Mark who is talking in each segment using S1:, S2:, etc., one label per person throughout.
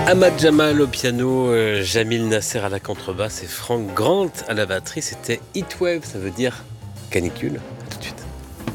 S1: Ahmad Jamal au piano, Jamil Nasser à la contrebasse et Frank Grant à la batterie. C'était Heatwave, ça veut dire canicule. À tout de suite.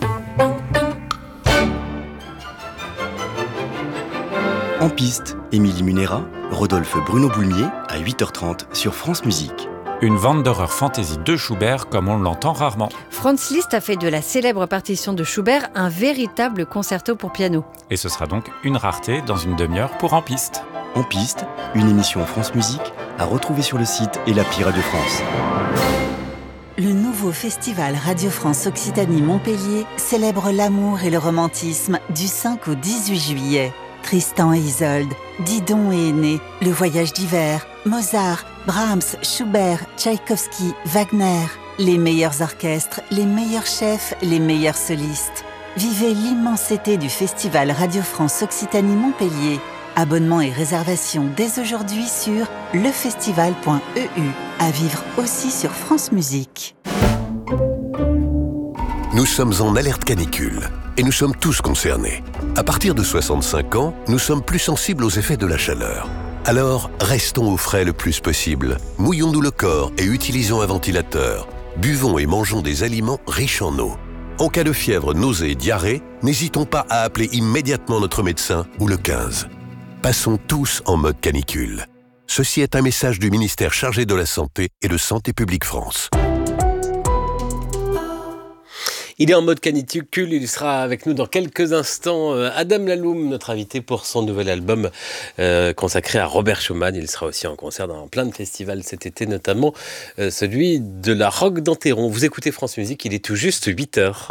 S2: En piste, Émilie Munera, Rodolphe Bruno Boulmier à 8h30 sur France Musique.
S3: Une Wanderer Fantasy de Schubert comme on l'entend rarement.
S4: Franz Liszt a fait de la célèbre partition de Schubert un véritable concerto pour piano.
S3: Et ce sera donc une rareté dans une demi-heure pour En piste.
S2: En piste, une émission France Musique à retrouver sur le site et l'appli Radio France.
S5: Le nouveau festival Radio France Occitanie-Montpellier célèbre l'amour et le romantisme du 5 au 18 juillet. Tristan et Isolde, Didon et Aîné, Le Voyage d'hiver, Mozart, Brahms, Schubert, Tchaïkovski, Wagner. Les meilleurs orchestres, les meilleurs chefs, les meilleurs solistes. Vivez l'immense été du festival Radio France Occitanie-Montpellier. Abonnements et réservations dès aujourd'hui sur lefestival.eu. À vivre aussi sur France Musique.
S6: Nous sommes en alerte canicule et nous sommes tous concernés. À partir de 65 ans, nous sommes plus sensibles aux effets de la chaleur. Alors, restons au frais le plus possible. Mouillons-nous le corps et utilisons un ventilateur. Buvons et mangeons des aliments riches en eau. En cas de fièvre, nausées et diarrhée, n'hésitons pas à appeler immédiatement notre médecin ou le 15. Passons tous en mode canicule. Ceci est un message du ministère chargé de la Santé et de Santé publique France.
S1: Il est en mode canicule, il sera avec nous dans quelques instants. Adam Laloum, notre invité pour son nouvel album consacré à Robert Schumann. Il sera aussi en concert dans plein de festivals cet été, notamment celui de la Roque d'Enterron. Vous écoutez France Musique, il est tout juste 8h.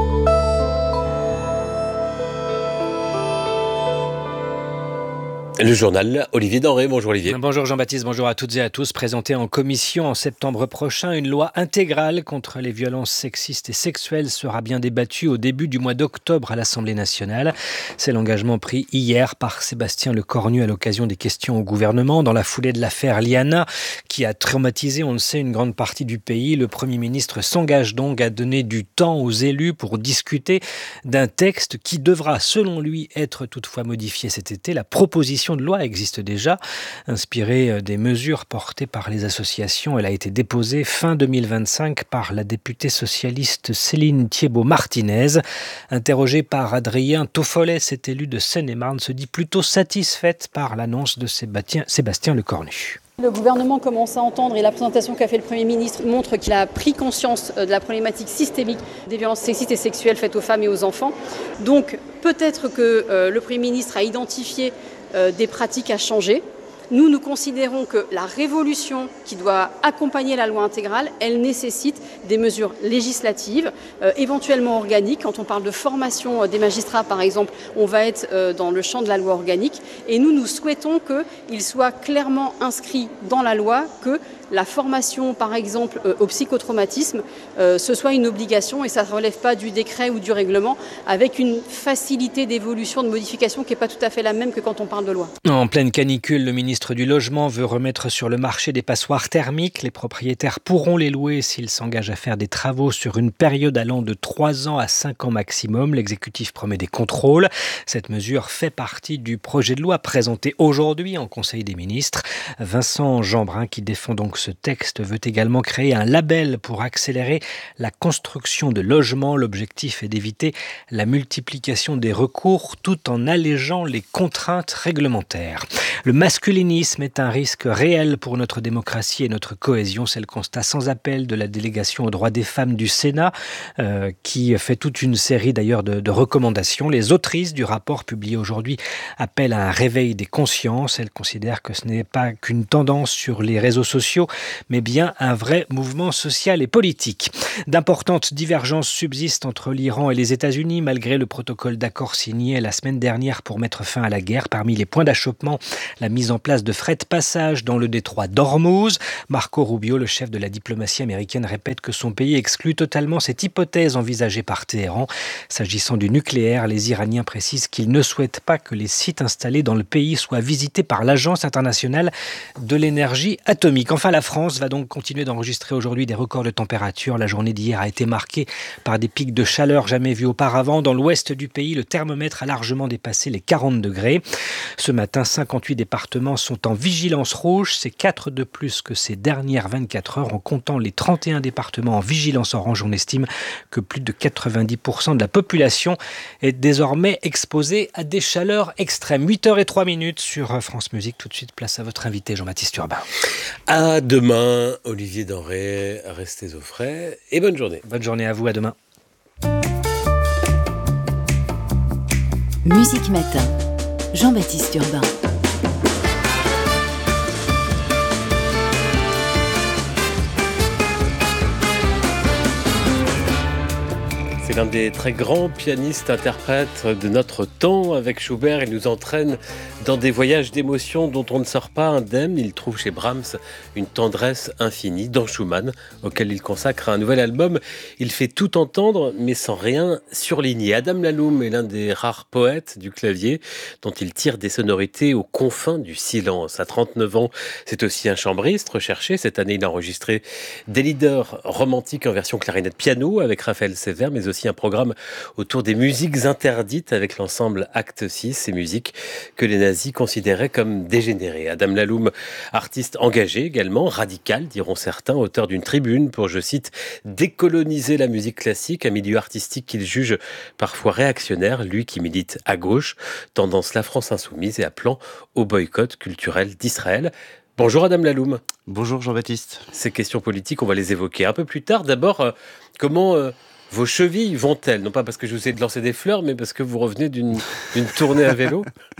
S1: Le journal, Olivier Denré. Bonjour Olivier.
S7: Bonjour Jean-Baptiste, bonjour à toutes et à tous. Présenté en commission en septembre prochain, une loi intégrale contre les violences sexistes et sexuelles sera bien débattue au début du mois d'octobre à l'Assemblée nationale. C'est l'engagement pris hier par Sébastien Lecornu à l'occasion des questions au gouvernement dans la foulée de l'affaire Liana qui a traumatisé, on le sait, une grande partie du pays. Le Premier ministre s'engage donc à donner du temps aux élus pour discuter d'un texte qui devra, selon lui, être toutefois modifié cet été. La proposition de loi existe déjà. Inspirée des mesures portées par les associations, elle a été déposée fin 2025 par la députée socialiste Céline Thiébaut-Martinez. Interrogée par Adrien Toffolet, cette élue de Seine-et-Marne se dit plutôt satisfaite par l'annonce de Sébastien Lecornu.
S8: Le gouvernement commence à entendre et la présentation qu'a fait le Premier ministre montre qu'il a pris conscience de la problématique systémique des violences sexistes et sexuelles faites aux femmes et aux enfants. Donc peut-être que le Premier ministre a identifié des pratiques à changer. Nous considérons que la révolution qui doit accompagner la loi intégrale, elle nécessite des mesures législatives, éventuellement organiques. Quand on parle de formation des magistrats, par exemple, on va être dans le champ de la loi organique. Et nous souhaitons qu'il soit clairement inscrit dans la loi que la formation, par exemple, au psychotraumatisme, ce soit une obligation et ça ne relève pas du décret ou du règlement, avec une facilité d'évolution, de modification qui n'est pas tout à fait la même que quand on parle de loi.
S7: En pleine canicule, le ministre du Logement veut remettre sur le marché des passoires thermiques. Les propriétaires pourront les louer s'ils s'engagent à faire des travaux sur une période allant de 3 ans à 5 ans maximum. L'exécutif promet des contrôles. Cette mesure fait partie du projet de loi présenté aujourd'hui en Conseil des ministres. Vincent Jeanbrun, qui défend donc ce texte, veut également créer un label pour accélérer la construction de logements. L'objectif est d'éviter la multiplication des recours tout en allégeant les contraintes réglementaires. Le masculinisme est un risque réel pour notre démocratie et notre cohésion. C'est le constat sans appel de la délégation aux droits des femmes du Sénat qui fait toute une série d'ailleurs de recommandations. Les autrices du rapport publié aujourd'hui appellent à un réveil des consciences. Elles considèrent que ce n'est pas qu'une tendance sur les réseaux sociaux, mais bien un vrai mouvement social et politique. D'importantes divergences subsistent entre l'Iran et les États-Unis, malgré le protocole d'accord signé la semaine dernière pour mettre fin à la guerre. Parmi les points d'achoppement, la mise en place de frais de passage dans le détroit d'Ormuz. Marco Rubio, le chef de la diplomatie américaine, répète que son pays exclut totalement cette hypothèse envisagée par Téhéran. S'agissant du nucléaire, les Iraniens précisent qu'ils ne souhaitent pas que les sites installés dans le pays soient visités par l'Agence internationale de l'énergie atomique. Enfin, la France va donc continuer d'enregistrer aujourd'hui des records de température. La journée d'hier a été marquée par des pics de chaleur jamais vus auparavant. Dans l'ouest du pays, le thermomètre a largement dépassé les 40 degrés. Ce matin, 58 départements sont en vigilance rouge. C'est 4 de plus que ces dernières 24 heures. En comptant les 31 départements en vigilance orange, on estime que plus de 90% de la population est désormais exposée à des chaleurs extrêmes. 8h03 sur France Musique. Tout de suite, place à votre invité Jean-Baptiste Urbain.
S1: À demain, Olivier Denré, restez au frais et bonne journée.
S7: Bonne journée à vous, à demain.
S9: Musique Matin, Jean-Baptiste Urbain.
S1: C'est l'un des très grands pianistes-interprètes de notre temps. Avec Schubert, il nous entraîne dans des voyages d'émotions dont on ne sort pas indemne. Il trouve chez Brahms une tendresse infinie. Dans Schumann, auquel il consacre un nouvel album, il fait tout entendre, mais sans rien surligner. Adam Laloum est l'un des rares poètes du clavier dont il tire des sonorités aux confins du silence. À 39 ans, c'est aussi un chambriste recherché. Cette année, il a enregistré des leaders romantiques en version clarinette piano avec Raphaël Sévère, mais aussi un programme autour des musiques interdites avec l'ensemble Acte 6, ces musiques que les nazis considéraient comme dégénérées. Adam Laloum, artiste engagé également, radical diront certains, auteur d'une tribune pour, je cite, décoloniser la musique classique, un milieu artistique qu'il juge parfois réactionnaire, lui qui milite à gauche, tendance la France insoumise et appelant au boycott culturel d'Israël. Bonjour Adam Laloum.
S10: Bonjour Jean-Baptiste.
S1: Ces questions politiques, on va les évoquer un peu plus tard. D'abord, comment vos chevilles vont-elles ? Non pas parce que je vous ai de lancer des fleurs, mais parce que vous revenez d'une tournée à vélo.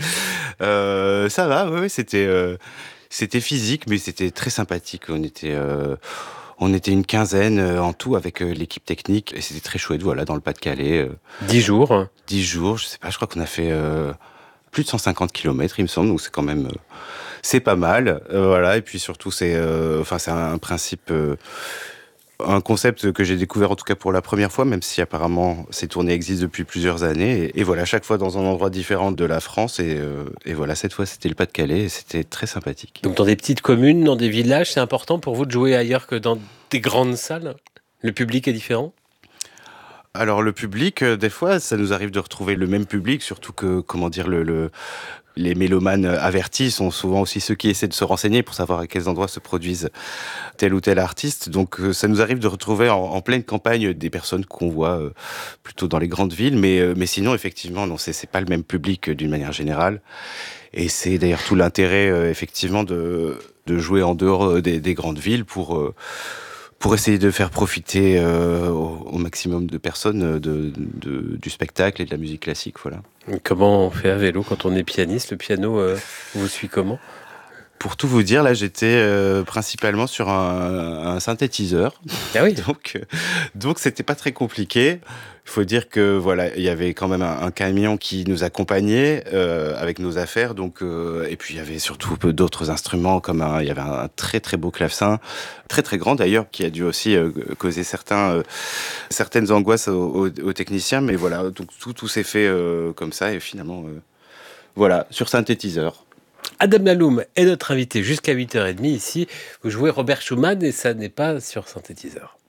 S10: Ça va, oui, c'était physique, mais c'était très sympathique. On était une quinzaine en tout avec l'équipe technique, et c'était très chouette, voilà, dans le Pas-de-Calais.
S1: 10 jours.
S10: 10 jours, je sais pas, je crois qu'on a fait plus de 150 km, il me semble, donc c'est quand même... c'est pas mal, voilà, et puis surtout, c'est un principe... un concept que j'ai découvert en tout cas pour la première fois, même si apparemment ces tournées existent depuis plusieurs années. Et voilà, chaque fois dans un endroit différent de la France. Et voilà, cette fois c'était le Pas-de-Calais et c'était très sympathique.
S1: Donc dans des petites communes, dans des villages, c'est important pour vous de jouer ailleurs que dans des grandes salles ? Le public est différent ?
S10: Alors le public, des fois, ça nous arrive de retrouver le même public, surtout que, comment dire, les mélomanes avertis sont souvent aussi ceux qui essaient de se renseigner pour savoir à quels endroits se produisent tel ou tel artiste. Donc ça nous arrive de retrouver en pleine campagne des personnes qu'on voit plutôt dans les grandes villes. Mais sinon, effectivement, non, c'est pas le même public d'une manière générale. Et c'est d'ailleurs tout l'intérêt, effectivement, de jouer en dehors des grandes villes pour essayer de faire profiter au maximum de personnes du spectacle et de la musique classique, voilà.
S1: Comment on fait à vélo quand on est pianiste ? Le piano vous suit comment ?
S10: Pour tout vous dire, là, j'étais principalement sur un synthétiseur.
S1: Ah oui.
S10: Donc c'était pas très compliqué. Il faut dire que voilà, il y avait quand même un camion qui nous accompagnait avec nos affaires. Donc et puis il y avait surtout d'autres instruments comme il y avait un très très beau clavecin, très très grand d'ailleurs, qui a dû aussi causer certaines angoisses aux techniciens. Mais voilà, donc tout s'est fait comme ça et finalement voilà, sur synthétiseur.
S1: Adam Laloum est notre invité jusqu'à 8h30 ici. Vous jouez Robert Schumann et ça n'est pas sur synthétiseur.